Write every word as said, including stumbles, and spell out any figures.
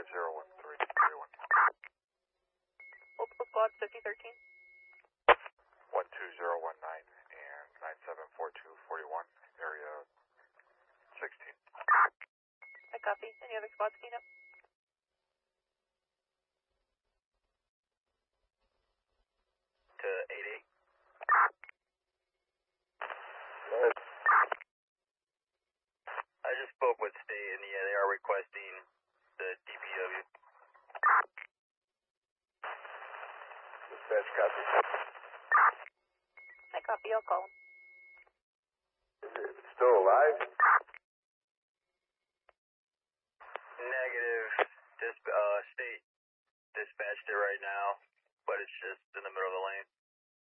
five zero one three three one. Multiple squads, fifty thirteen. one two zero one nine and nine seven four two four one, area sixteen. I copy. Any other squads keyed up? To eight eight. I just spoke with State and yeah, they are requesting the D P W. Dispatch copy. I copy. I'll call him. Is it still alive? Negative. Dis uh, State dispatched it right now, but it's just in the middle of the lane.